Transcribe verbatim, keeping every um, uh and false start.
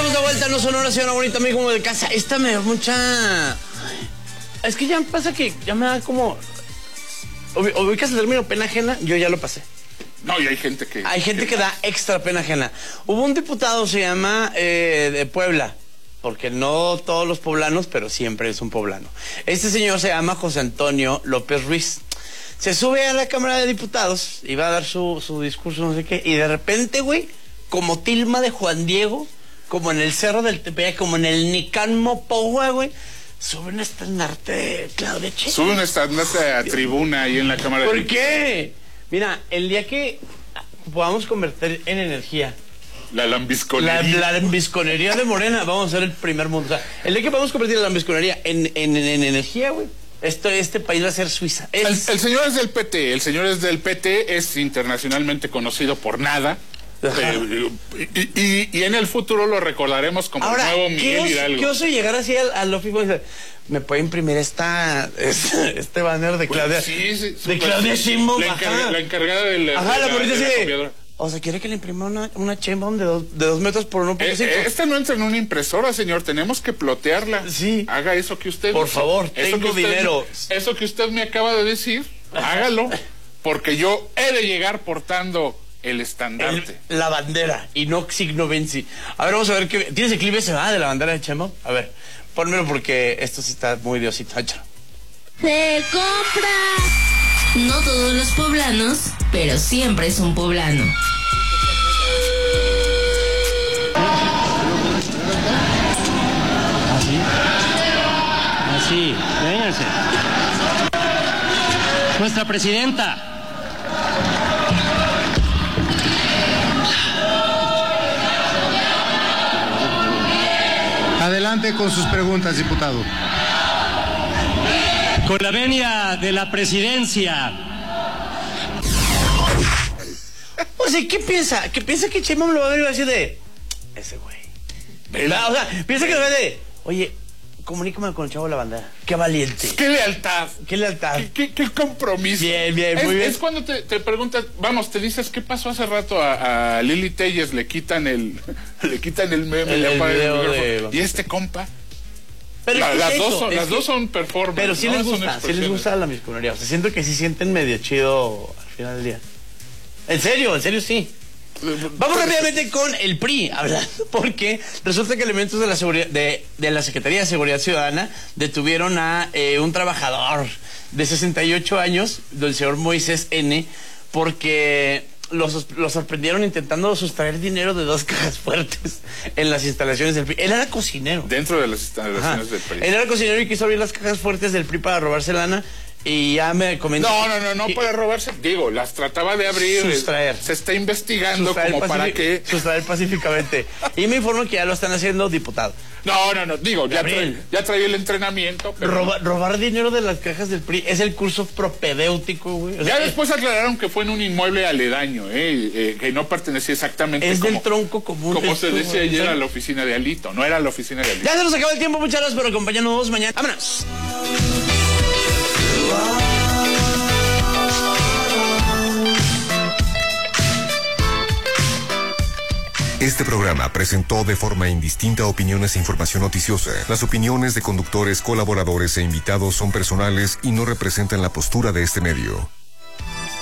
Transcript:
estamos de vuelta, no Sonora, señora bonita, amigo como de casa. Esta me da mucha... Es que ya pasa que ya me da como... Ubicas el término pena ajena, yo ya lo pasé. No, y hay gente que... Hay gente que, que da extra pena ajena. Hubo un diputado, se llama, eh, de Puebla, porque no todos los poblanos, pero siempre es un poblano. Este señor se llama José Antonio López Ruiz. Se sube a la Cámara de Diputados y va a dar su, su discurso, no sé qué, y de repente, güey, como tilma de Juan Diego, como en el Cerro del Tepeyac, como en el Nicán Mopogua, güey, sube un estandarte de Claudia Sheinbaum. Sube un estandarte a tribuna ahí en la Cámara de ¿Por qué? Mira, el día que podamos convertir en energía la lambisconería. La, la lambisconería de Morena, vamos a ser el primer mundo. O sea, el día que podamos convertir la lambisconería en, en, en, en energía, güey, esto, este país va a ser Suiza. Es... El, el señor es del P T, el señor es del P T, es internacionalmente conocido por nada. Eh, y, y, y en el futuro lo recordaremos como Ahora, el nuevo Miguel ¿qué Hidalgo. ¿Qué oso llegar así al, al Ofipo y decir, me puede imprimir esta, este, este banner de Claudia? Pues sí, sí, de Claudia Sheinbaum. La, encarga, la encargada de la... Ajá, de la, la, bonita de así la de, o sea, ¿quiere que le imprima una, una Sheinbaum de dos, de dos metros por uno punto cinco? Eh, esta no entra en una impresora, señor. Tenemos que plotearla. Sí. Haga eso que usted... Por favor, eso tengo que usted, dinero. Eso que usted me acaba de decir, hágalo. Porque yo he de llegar portando el estandarte. El, la bandera, y no signo Vinci. A ver, vamos a ver qué... ¿Tienes el clip ese, va, de la bandera de Sheinbaum? A ver, pónmelo porque esto sí está muy diosito. ¡Se compra! No todos los poblanos, pero siempre es un poblano. Así. Así. Vénganse. Nuestra presidenta. Adelante con sus preguntas, diputado. Con la venia de la presidencia. O sea, ¿qué piensa? ¿Qué piensa que Sheinbaum lo va a ver y va a decir de... Ese güey. ¿Verdad? O sea, piensa que lo va a de... Oye, comunícame con el chavo de la bandera. Qué valiente. ¡Qué lealtad! ¡Qué lealtad! ¡Qué, qué, qué compromiso! Bien, bien, es, muy bien. Es cuando te, te preguntas, vamos, te dices, ¿qué pasó hace rato a, a Lili Telles? Le quitan el... le quitan el meme. El, le el el de... Y este compa... Pero La, es las eso, dos son, es las que, dos son performance. Pero sí ¿no? les Son gusta, sí les gusta la lambisconería. O sea, siento que sí sienten medio chido al final del día. En serio, en serio sí. Vamos rápidamente con el P R I, hablando, porque resulta que elementos de la seguridad, de, de la Secretaría de Seguridad Ciudadana detuvieron a eh, un trabajador de sesenta y ocho años, del señor Moisés N., porque los, los sorprendieron intentando sustraer dinero de dos cajas fuertes en las instalaciones del P R I. Él era cocinero. Dentro de las instalaciones Ajá. del P R I. Él era cocinero y quiso abrir las cajas fuertes del P R I para robarse lana. Y ya me comentó. No, no, no, no para robarse. Digo, las trataba de abrir. Sustraer. Se está investigando sustraer como para que. Sustraer pacíficamente. Y me informo que ya lo están haciendo, diputado. No, no, no. Digo, ya, tra ya traía el entrenamiento. Pero Roba robar dinero de las cajas del P R I es el curso propedéutico, güey. O ya sea, después aclararon que fue en un inmueble aledaño, eh, eh, que no pertenecía exactamente. Es como, del tronco común. Como se esto, decía güey, ayer a la oficina de Alito. No era la oficina de Alito. Ya se nos acabó el tiempo. Muchas gracias por acompañarnos mañana. ¡Vámonos! Este programa presentó de forma indistinta opiniones e información noticiosa. Las opiniones de conductores, colaboradores e invitados son personales y no representan la postura de este medio.